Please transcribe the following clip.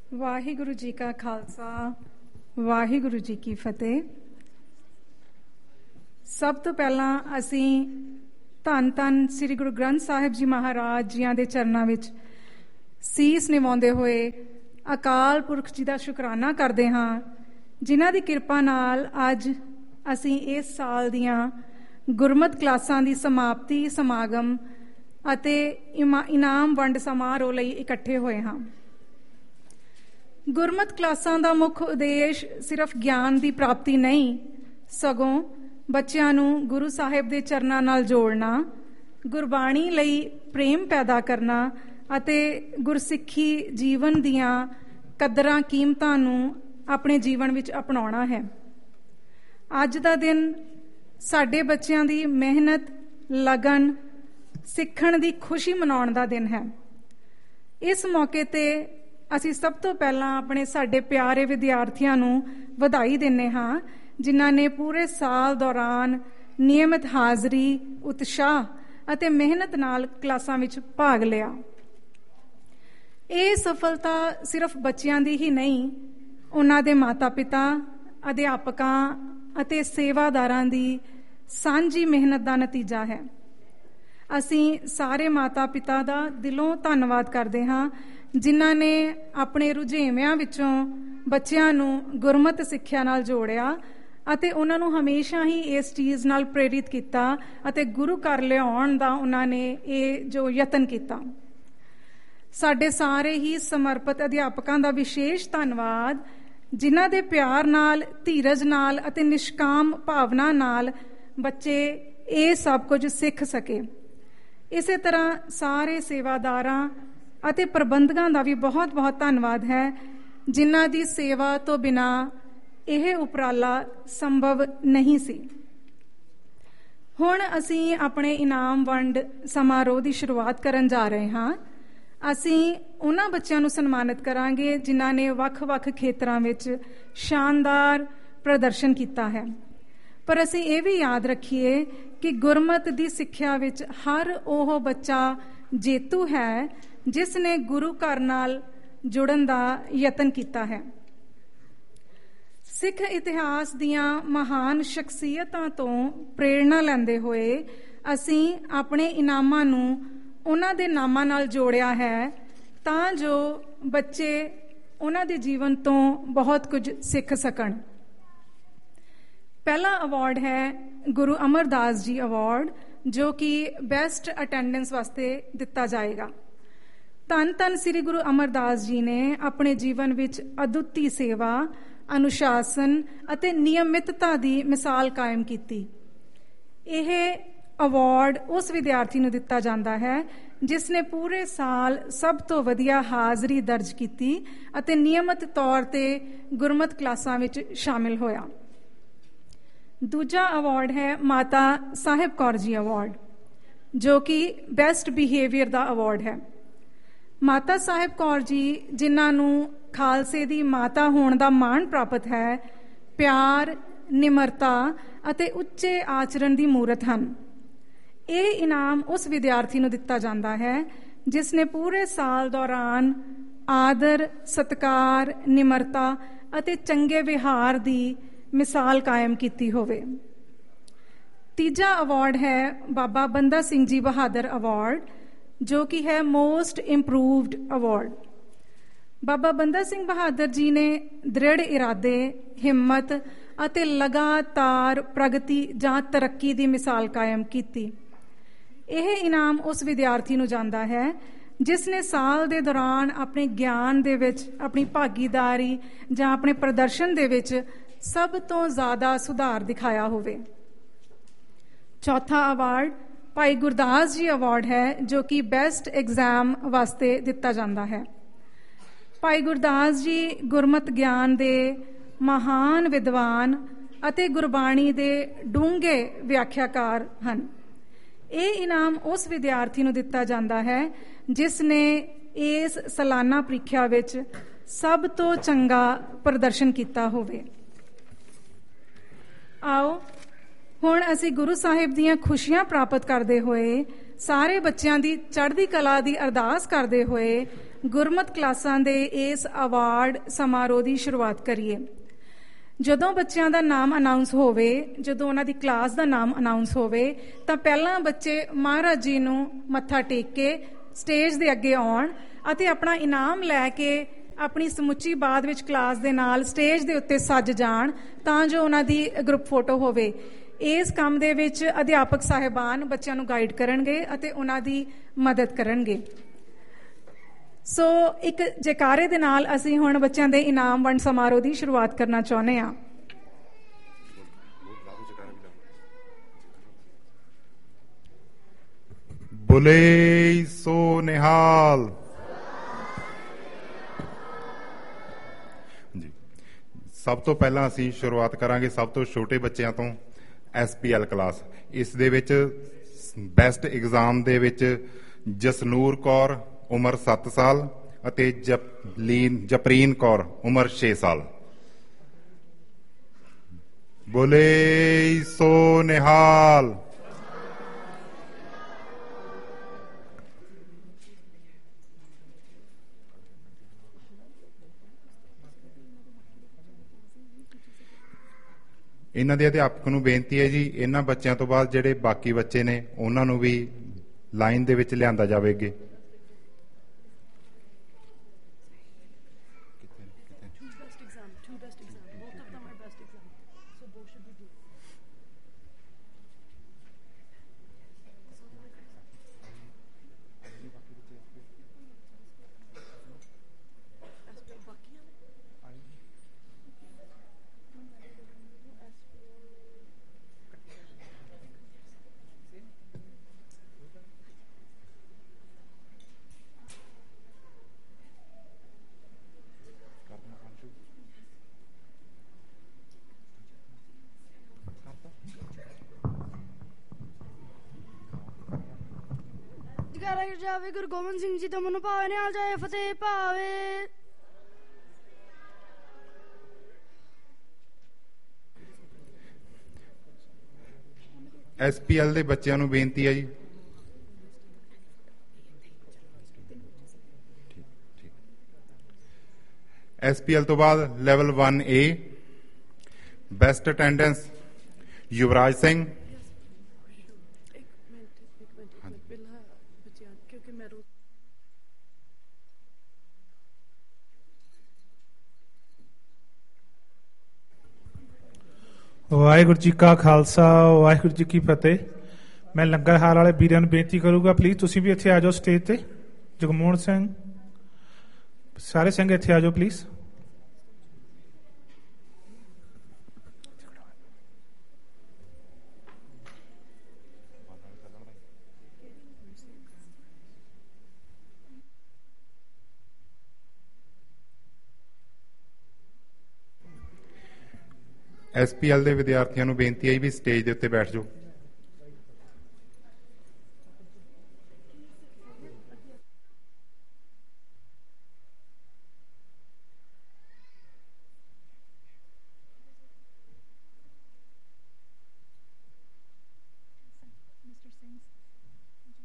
ਵਾਹਿਗੁਰੂ ਜੀ ਕਾ ਖਾਲਸਾ, ਵਾਹਿਗੁਰੂ ਜੀ ਕੀ ਫਤਿਹ। ਸਭ ਤੋਂ ਪਹਿਲਾਂ ਅਸੀਂ ਧੰਨ ਧੰਨ ਸ੍ਰੀ ਗੁਰੂ ਗ੍ਰੰਥ ਸਾਹਿਬ ਜੀ ਮਹਾਰਾਜ ਜੀਆਂ ਦੇ ਚਰਨਾਂ ਵਿੱਚ ਸੀਸ ਨਿਵਾਉਂਦੇ ਹੋਏ ਅਕਾਲ ਪੁਰਖ ਜੀ ਦਾ ਸ਼ੁਕਰਾਨਾ ਕਰਦੇ ਹਾਂ, ਜਿਨ੍ਹਾਂ ਦੀ ਕਿਰਪਾ ਨਾਲ ਅੱਜ ਅਸੀਂ ਇਸ ਸਾਲ ਦੀਆਂ ਗੁਰਮਤ ਕਲਾਸਾਂ ਦੀ ਸਮਾਪਤੀ ਸਮਾਗਮ ਅਤੇ ਇਨਾਮ ਵੰਡ ਸਮਾਰੋਹ ਲਈ ਇਕੱਠੇ ਹੋਏ ਹਾਂ। ਗੁਰਮਤ ਕਲਾਸਾਂ ਦਾ ਮੁੱਖ ਉਦੇਸ਼ ਸਿਰਫ ਗਿਆਨ ਦੀ ਪ੍ਰਾਪਤੀ ਨਹੀਂ, ਸਗੋਂ ਬੱਚਿਆਂ ਨੂੰ ਗੁਰੂ ਸਾਹਿਬ ਦੇ ਚਰਨਾਂ ਨਾਲ ਜੋੜਨਾ, ਗੁਰਬਾਣੀ ਲਈ ਪ੍ਰੇਮ ਪੈਦਾ ਕਰਨਾ ਅਤੇ ਗੁਰਸਿੱਖੀ ਜੀਵਨ ਦੀਆਂ ਕਦਰਾਂ ਕੀਮਤਾਂ ਨੂੰ ਆਪਣੇ ਜੀਵਨ ਵਿੱਚ ਅਪਣਾਉਣਾ ਹੈ। ਅੱਜ ਦਾ ਦਿਨ ਸਾਡੇ ਬੱਚਿਆਂ ਦੀ ਮਿਹਨਤ, ਲਗਨ, ਸਿੱਖਣ ਦੀ ਖੁਸ਼ੀ ਮਨਾਉਣ ਦਾ ਦਿਨ ਹੈ। ਇਸ ਮੌਕੇ 'ਤੇ ਅਸੀਂ ਸਭ ਤੋਂ ਪਹਿਲਾਂ ਆਪਣੇ ਸਾਡੇ ਪਿਆਰੇ ਵਿਦਿਆਰਥੀਆਂ ਨੂੰ ਵਧਾਈ ਦਿੰਦੇ ਹਾਂ, ਜਿਨ੍ਹਾਂ ਨੇ ਪੂਰੇ ਸਾਲ ਦੌਰਾਨ ਨਿਯਮਿਤ ਹਾਜ਼ਰੀ, ਉਤਸ਼ਾਹ ਅਤੇ ਮਿਹਨਤ ਨਾਲ ਕਲਾਸਾਂ ਵਿੱਚ ਭਾਗ ਲਿਆ। ਇਹ ਸਫਲਤਾ ਸਿਰਫ ਬੱਚਿਆਂ ਦੀ ਹੀ ਨਹੀਂ, ਉਹਨਾਂ ਦੇ ਮਾਤਾ-ਪਿਤਾ, ਅਧਿਆਪਕਾਂ ਅਤੇ ਸੇਵਾਦਾਰਾਂ ਦੀ ਸਾਂਝੀ ਮਿਹਨਤ ਦਾ ਨਤੀਜਾ ਹੈ। ਅਸੀਂ ਸਾਰੇ ਮਾਤਾ-ਪਿਤਾ ਦਾ ਦਿਲੋਂ ਧੰਨਵਾਦ ਕਰਦੇ ਹਾਂ, ਜਿਨ੍ਹਾਂ ਨੇ ਆਪਣੇ ਰੁਝੇਵਿਆਂ ਵਿੱਚੋਂ ਬੱਚਿਆਂ ਨੂੰ ਗੁਰਮਤ ਸਿੱਖਿਆ ਨਾਲ ਜੋੜਿਆ ਅਤੇ ਉਹਨਾਂ ਨੂੰ ਹਮੇਸ਼ਾ ਹੀ ਇਸ ਚੀਜ਼ ਨਾਲ ਪ੍ਰੇਰਿਤ ਕੀਤਾ ਅਤੇ ਗੁਰੂ ਘਰ ਲਿਆਉਣ ਦਾ ਉਹਨਾਂ ਨੇ ਇਹ ਜੋ ਯਤਨ ਕੀਤਾ। ਸਾਡੇ ਸਾਰੇ ਹੀ ਸਮਰਪਿਤ ਅਧਿਆਪਕਾਂ ਦਾ ਵਿਸ਼ੇਸ਼ ਧੰਨਵਾਦ, ਜਿਨ੍ਹਾਂ ਦੇ ਪਿਆਰ ਨਾਲ, ਧੀਰਜ ਨਾਲ ਅਤੇ ਨਿਸ਼ਕਾਮ ਭਾਵਨਾ ਨਾਲ ਬੱਚੇ ਇਹ ਸਭ ਕੁਝ ਸਿੱਖ ਸਕੇ। ਇਸੇ ਤਰ੍ਹਾਂ ਸਾਰੇ ਸੇਵਾਦਾਰਾਂ ਅਤੇ ਪ੍ਰਬੰਧਕਾਂ ਦਾ ਵੀ ਬਹੁਤ ਬਹੁਤ ਧੰਨਵਾਦ ਹੈ, ਜਿਨ੍ਹਾਂ ਦੀ ਸੇਵਾ ਤੋਂ ਬਿਨਾਂ ਇਹ ਉਪਰਾਲਾ ਸੰਭਵ ਨਹੀਂ ਸੀ। ਹੁਣ ਅਸੀਂ ਆਪਣੇ ਇਨਾਮ ਵੰਡ ਸਮਾਰੋਹ ਦੀ ਸ਼ੁਰੂਆਤ ਕਰਨ ਜਾ ਰਹੇ ਹਾਂ। ਅਸੀਂ ਉਹਨਾਂ ਬੱਚਿਆਂ ਨੂੰ ਸਨਮਾਨਿਤ ਕਰਾਂਗੇ ਜਿਨ੍ਹਾਂ ਨੇ ਵੱਖ-ਵੱਖ ਖੇਤਰਾਂ ਵਿੱਚ ਸ਼ਾਨਦਾਰ ਪ੍ਰਦਰਸ਼ਨ ਕੀਤਾ ਹੈ। ਪਰ ਅਸੀਂ ਇਹ ਵੀ ਯਾਦ ਰੱਖੀਏ ਕਿ ਗੁਰਮਤ ਦੀ ਸਿੱਖਿਆ ਵਿੱਚ ਹਰ ਉਹ ਬੱਚਾ ਜੇਤੂ ਹੈ ਜਿਸ ਨੇ ਗੁਰੂ ਘਰ ਨਾਲ ਜੁੜਨ ਦਾ ਯਤਨ ਕੀਤਾ ਹੈ। ਸਿੱਖ ਇਤਿਹਾਸ ਦੀਆਂ ਮਹਾਨ ਸ਼ਖਸੀਅਤਾਂ ਤੋਂ ਪ੍ਰੇਰਣਾ ਲੈਂਦੇ ਹੋਏ ਅਸੀਂ ਆਪਣੇ ਇਨਾਮਾਂ ਨੂੰ ਉਹਨਾਂ ਦੇ ਨਾਮਾਂ ਨਾਲ ਜੋੜਿਆ ਹੈ, ਤਾਂ ਜੋ ਬੱਚੇ ਉਹਨਾਂ ਦੇ ਜੀਵਨ ਤੋਂ ਬਹੁਤ ਕੁਝ ਸਿੱਖ ਸਕਣ। ਪਹਿਲਾ ਅਵਾਰਡ ਹੈ ਗੁਰੂ ਅਮਰਦਾਸ ਜੀ ਅਵਾਰਡ, ਜੋ ਕਿ ਬੈਸਟ ਅਟੈਂਡੈਂਸ ਵਾਸਤੇ ਦਿੱਤਾ ਜਾਏਗਾ। ਧੰਨ ਧੰਨ ਸ੍ਰੀ ਗੁਰੂ ਅਮਰਦਾਸ ਜੀ ਨੇ ਆਪਣੇ ਜੀਵਨ ਵਿੱਚ ਅਦੁੱਤੀ ਸੇਵਾ, ਅਨੁਸ਼ਾਸਨ ਅਤੇ ਨਿਯਮਿਤਤਾ ਦੀ ਮਿਸਾਲ ਕਾਇਮ ਕੀਤੀ। ਇਹ ਅਵਾਰਡ ਉਸ ਵਿਦਿਆਰਥੀ ਨੂੰ ਦਿੱਤਾ ਜਾਂਦਾ ਹੈ ਜਿਸ ਨੇ ਪੂਰੇ ਸਾਲ ਸਭ ਤੋਂ ਵਧੀਆ ਹਾਜ਼ਰੀ ਦਰਜ ਕੀਤੀ ਅਤੇ ਨਿਯਮਿਤ ਤੌਰ 'ਤੇ ਗੁਰਮਤ ਕਲਾਸਾਂ ਵਿੱਚ ਸ਼ਾਮਿਲ ਹੋਇਆ। ਦੂਜਾ ਅਵਾਰਡ ਹੈ ਮਾਤਾ ਸਾਹਿਬ ਕੌਰ ਜੀ ਅਵਾਰਡ, ਜੋ ਕਿ ਬੈਸਟ ਬਿਹੇਵੀਅਰ ਦਾ ਅਵਾਰਡ ਹੈ। ਮਾਤਾ ਸਾਹਿਬ ਕੌਰ ਜੀ, ਜਿਨ੍ਹਾਂ ਨੂੰ ਖਾਲਸੇ ਦੀ ਮਾਤਾ ਹੋਣ ਦਾ ਮਾਣ ਪ੍ਰਾਪਤ ਹੈ, ਪਿਆਰ, ਨਿਮਰਤਾ ਅਤੇ ਉੱਚੇ ਆਚਰਣ ਦੀ ਮੂਰਤ ਹਨ। ਇਹ ਇਨਾਮ ਉਸ ਵਿਦਿਆਰਥੀ ਨੂੰ ਦਿੱਤਾ ਜਾਂਦਾ ਹੈ ਜਿਸ ਨੇ ਪੂਰੇ ਸਾਲ ਦੌਰਾਨ ਆਦਰ, ਸਤਿਕਾਰ, ਨਿਮਰਤਾ ਅਤੇ ਚੰਗੇ ਵਿਹਾਰ ਦੀ ਮਿਸਾਲ ਕਾਇਮ ਕੀਤੀ ਹੋਵੇ। ਤੀਜਾ ਅਵਾਰਡ ਹੈ ਬਾਬਾ ਬੰਦਾ ਸਿੰਘ ਜੀ ਬਹਾਦਰ ਅਵਾਰਡ, ਜੋ ਕਿ ਹੈ ਮੋਸਟ ਇੰਪਰੂਵਡ ਅਵਾਰਡ। ਬਾਬਾ ਬੰਦਾ ਸਿੰਘ ਬਹਾਦਰ ਜੀ ਨੇ ਦ੍ਰਿੜ ਇਰਾਦੇ, ਹਿੰਮਤ ਅਤੇ ਲਗਾਤਾਰ ਪ੍ਰਗਤੀ ਜਾਂ ਤਰੱਕੀ ਦੀ ਮਿਸਾਲ ਕਾਇਮ ਕੀਤੀ। ਇਹ ਇਨਾਮ ਉਸ ਵਿਦਿਆਰਥੀ ਨੂੰ ਜਾਂਦਾ ਹੈ ਜਿਸ ਨੇ ਸਾਲ ਦੇ ਦੌਰਾਨ ਆਪਣੇ ਗਿਆਨ ਦੇ ਵਿੱਚ, ਆਪਣੀ ਭਾਗੀਦਾਰੀ ਜਾਂ ਆਪਣੇ ਪ੍ਰਦਰਸ਼ਨ ਦੇ ਵਿੱਚ ਸਭ ਤੋਂ ਜ਼ਿਆਦਾ ਸੁਧਾਰ ਦਿਖਾਇਆ ਹੋਵੇ। ਚੌਥਾ ਅਵਾਰਡ ਭਾਈ ਗੁਰਦਾਸ ਜੀ ਅਵਾਰਡ ਹੈ, ਜੋ ਕਿ ਬੈਸਟ ਐਗਜ਼ਾਮ ਵਾਸਤੇ ਦਿੱਤਾ ਜਾਂਦਾ ਹੈ। ਭਾਈ ਗੁਰਦਾਸ ਜੀ ਗੁਰਮਤ ਗਿਆਨ ਦੇ ਮਹਾਨ ਵਿਦਵਾਨ ਅਤੇ ਗੁਰਬਾਣੀ ਦੇ ਡੂੰਘੇ ਵਿਆਖਿਆਕਾਰ ਹਨ। ਇਹ ਇਨਾਮ ਉਸ ਵਿਦਿਆਰਥੀ ਨੂੰ ਦਿੱਤਾ ਜਾਂਦਾ ਹੈ ਜਿਸ ਨੇ ਇਸ ਸਾਲਾਨਾ ਪ੍ਰੀਖਿਆ ਵਿੱਚ ਸਭ ਤੋਂ ਚੰਗਾ ਪ੍ਰਦਰਸ਼ਨ ਕੀਤਾ ਹੋਵੇ। ਆਓ ਹੁਣ ਅਸੀਂ ਗੁਰੂ ਸਾਹਿਬ ਦੀਆਂ ਖੁਸ਼ੀਆਂ ਪ੍ਰਾਪਤ ਕਰਦੇ ਹੋਏ, ਸਾਰੇ ਬੱਚਿਆਂ ਦੀ ਚੜ੍ਹਦੀ ਕਲਾ ਦੀ ਅਰਦਾਸ ਕਰਦੇ ਹੋਏ ਗੁਰਮਤਿ ਕਲਾਸਾਂ ਦੇ ਇਸ ਅਵਾਰਡ ਸਮਾਰੋਹ ਦੀ ਸ਼ੁਰੂਆਤ ਕਰੀਏ। ਜਦੋਂ ਬੱਚਿਆਂ ਦਾ ਨਾਮ ਅਨਾਉਂਸ ਹੋਵੇ, ਜਦੋਂ ਉਹਨਾਂ ਦੀ ਕਲਾਸ ਦਾ ਨਾਮ ਅਨਾਉਂਸ ਹੋਵੇ, ਤਾਂ ਪਹਿਲਾਂ ਬੱਚੇ ਮਹਾਰਾਜ ਜੀ ਨੂੰ ਮੱਥਾ ਟੇਕ ਕੇ ਸਟੇਜ ਦੇ ਅੱਗੇ ਆਉਣ ਅਤੇ ਆਪਣਾ ਇਨਾਮ ਲੈ ਕੇ ਆਪਣੀ ਸਮੁੱਚੀ ਬਾਅਦ ਵਿੱਚ ਕਲਾਸ ਦੇ ਨਾਲ ਸਟੇਜ ਦੇ ਉੱਤੇ ਸੱਜ ਜਾਣ, ਤਾਂ ਜੋ ਉਹਨਾਂ ਦੀ ਗਰੁੱਪ ਫੋਟੋ ਹੋਵੇ। ਇਸ ਕੰਮ ਦੇ ਵਿੱਚ ਅਧਿਆਪਕ ਸਾਹਿਬਾਨ ਬੱਚਿਆਂ ਨੂੰ ਗਾਈਡ ਕਰਨਗੇ ਅਤੇ ਉਹਨਾਂ ਦੀ ਮਦਦ ਕਰਨਗੇ। ਸੋ ਇੱਕ ਜੈਕਾਰੇ ਦੇ ਨਾਲ ਅਸੀਂ ਹੁਣ ਬੱਚਿਆਂ ਦੇ ਇਨਾਮ ਵੰਡ ਸਮਾਰੋਹ ਦੀ ਸ਼ੁਰੂਆਤ ਕਰਨਾ ਚਾਹੁੰਦੇ ਹਾਂ। ਬੋਲੇ ਸੋ ਨਿਹਾਲ। ਜੀ, ਸਭ ਤੋਂ ਪਹਿਲਾਂ ਅਸੀਂ ਸ਼ੁਰੂਆਤ ਕਰਾਂਗੇ ਸਭ ਤੋਂ ਛੋਟੇ ਬੱਚਿਆਂ ਤੋਂ, SPL ਕਲਾਸ। ਇਸ ਦੇ ਵਿੱਚ ਬੈਸਟ ਐਗਜ਼ਾਮ ਦੇ ਵਿੱਚ ਜਸਨੂਰ ਕੌਰ ਉਮਰ 7 ਸਾਲ ਅਤੇ ਜਪਰੀਨ ਕੌਰ ਉਮਰ 6 ਸਾਲ। ਬੋਲੇ ਸੋ ਨਿਹਾਲ। ਇਹਨਾਂ ਦੇ ਅਧਿਆਪਕ ਨੂੰ ਬੇਨਤੀ ਹੈ ਜੀ, ਇਹਨਾਂ ਬੱਚਿਆਂ ਤੋਂ ਬਾਅਦ ਜਿਹੜੇ ਬਾਕੀ ਬੱਚੇ ਨੇ ਉਹਨਾਂ ਨੂੰ ਵੀ ਲਾਈਨ ਦੇ ਵਿੱਚ ਲਿਆਂਦਾ ਜਾਵੇਗਾ। ਜਾਵੇ ਗੁਰੂ ਗੋਬਿੰਦ ਸਿੰਘ ਜੀ ਦਾ ਮਨ ਭਾਵੇ, ਨਿਹਾਲ ਜਾਏ ਫਤਿਹ ਭਾਵੇ। SPL ਦੇ ਬੱਚਿਆਂ ਨੂੰ ਬੇਨਤੀ ਹੈ ਜੀ, SPL ਤੋਂ ਬਾਅਦ level 1A best attendance Yuvraj Singh. Waheguru ji ਕਾ ਖਾਲਸਾ, ਵਾਹਿਗੁਰੂ ਜੀ ਕੀ ਫਤਿਹ। ਮੈਂ ਲੰਗਰ ਹਾਲ ਵਾਲੇ ਵੀਰਾਂ ਨੂੰ ਬੇਨਤੀ ਕਰੂੰਗਾ, ਪਲੀਜ਼ ਤੁਸੀਂ ਵੀ ਇੱਥੇ ਆ ਜਾਓ ਸਟੇਜ ਤੇ। ਜਗਮੋਹਨ ਸਿੰਘ, ਸਾਰੇ ਸਿੰਘ ਇੱਥੇ ਆ ਜਾਓ ਪਲੀਜ਼। SPL ਦੇ ਵਿਦਿਆਰਥੀਆਂ ਨੂੰ ਬੇਨਤੀ ਹੈ ਵੀ ਸਟੇਜ ਦੇ ਉੱਤੇ ਬੈਠ ਜਾਓ।